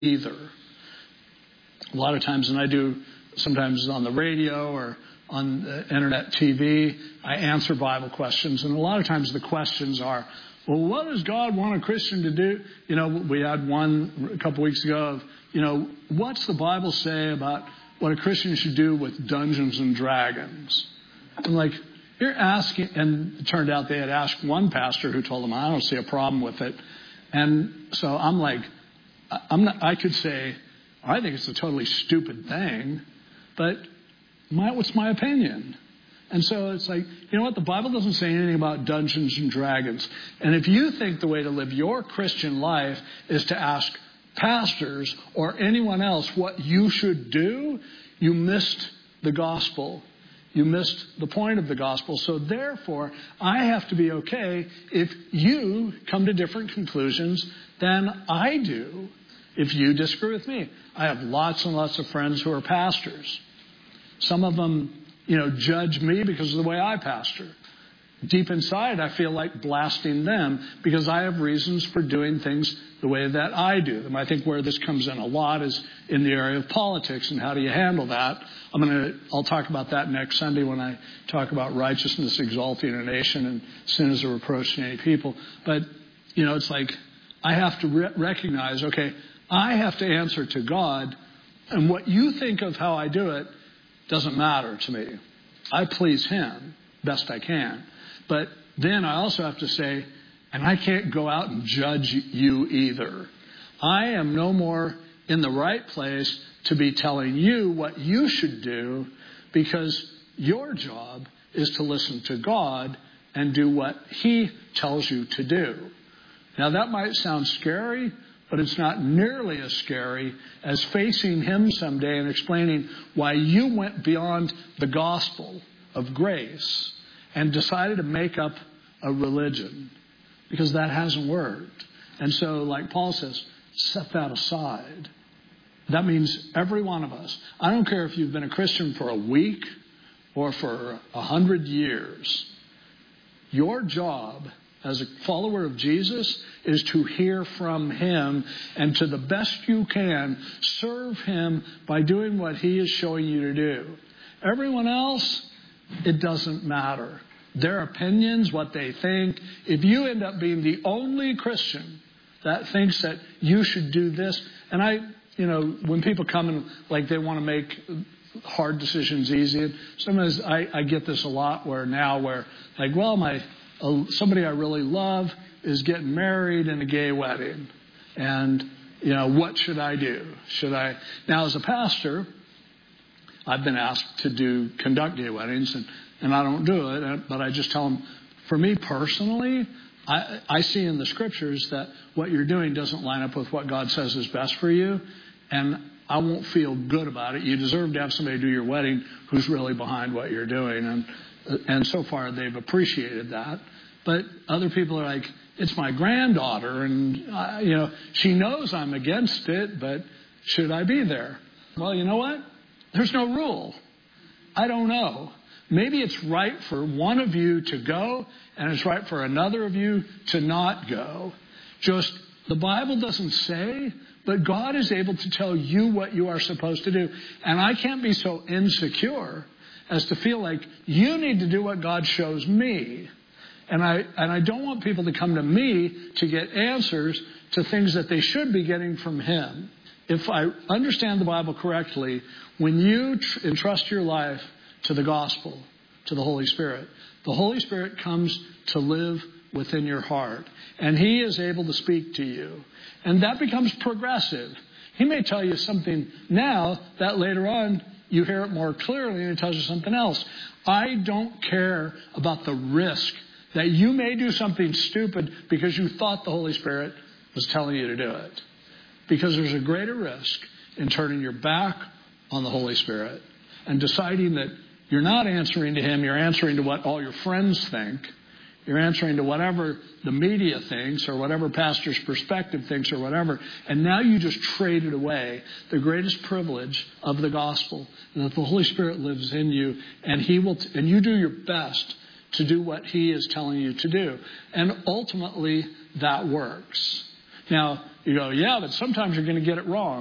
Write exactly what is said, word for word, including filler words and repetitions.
either. A lot of times, and I do sometimes on the radio or on the internet T V, I answer Bible questions. And a lot of times the questions are, well, what does God want a Christian to do? You know, we had one a couple weeks ago of, you know, what's the Bible say about what a Christian should do with Dungeons and Dragons? I'm like, you're asking, and it turned out they had asked one pastor who told them, I don't see a problem with it. And so I'm like, I'm not, I could say, I think it's a totally stupid thing, but my, what's my opinion? And so it's like, you know what? The Bible doesn't say anything about Dungeons and Dragons. And if you think the way to live your Christian life is to ask pastors or anyone else what you should do, you missed the gospel. You missed the point of the gospel. So therefore, I have to be okay if you come to different conclusions than I do, if you disagree with me. I have lots and lots of friends who are pastors. Some of them, you know, judge me because of the way I pastor. Deep inside, I feel like blasting them because I have reasons for doing things the way that I do them. I think where this comes in a lot is in the area of politics and how do you handle that. I'm going to, I'll talk about that next Sunday when I talk about righteousness exalting a nation and sin as a reproach to any people. But, you know, it's like I have to re- recognize, okay, I have to answer to God, and what you think of how I do it doesn't matter to me. I please Him best I can. But then I also have to say, and I can't go out and judge you either. I am no more in the right place to be telling you what you should do, because your job is to listen to God and do what He tells you to do. Now that might sound scary, but it's not nearly as scary as facing Him someday and explaining why you went beyond the gospel of grace and decided to make up a religion, because that hasn't worked. And so, like Paul says, set that aside. That means every one of us. I don't care if you've been a Christian for a week or for a hundred years. Your job as a follower of Jesus is to hear from Him and to the best you can serve Him by doing what He is showing you to do. Everyone else, it doesn't matter. Their opinions, what they think. If you end up being the only Christian that thinks that you should do this, and I, you know, when people come and like they want to make hard decisions easy, and sometimes I, I get this a lot where now where like, well, my uh, somebody I really love is getting married in a gay wedding, and you know, what should I do? Should I now as a pastor? I've been asked to do conduct gay weddings, and, and I don't do it, but I just tell them, for me personally, I, I see in the scriptures that what you're doing doesn't line up with what God says is best for you, and I won't feel good about it. You deserve to have somebody do your wedding who's really behind what you're doing, and and so far they've appreciated that. But other people are like, it's my granddaughter, and I, you know, she knows I'm against it, but should I be there? Well, you know what? There's no rule. I don't know. Maybe it's right for one of you to go, and it's right for another of you to not go. Just, the Bible doesn't say, but God is able to tell you what you are supposed to do. And I can't be so insecure as to feel like you need to do what God shows me. And I, and I don't want people to come to me to get answers to things that they should be getting from Him. If I understand the Bible correctly, when you tr- entrust your life to the gospel, to the Holy Spirit, the Holy Spirit comes to live within your heart. And He is able to speak to you. And that becomes progressive. He may tell you something now that later on you hear it more clearly and He tells you something else. I don't care about the risk that you may do something stupid because you thought the Holy Spirit was telling you to do it. Because there's a greater risk in turning your back on the Holy Spirit and deciding that you're not answering to Him, you're answering to what all your friends think. You're answering to whatever the media thinks or whatever pastor's perspective thinks or whatever. And now you just traded away the greatest privilege of the gospel, that the Holy Spirit lives in you, and He will, t- and you do your best to do what He is telling you to do. And ultimately, that works. Now, you go, yeah, but sometimes you're going to get it wrong.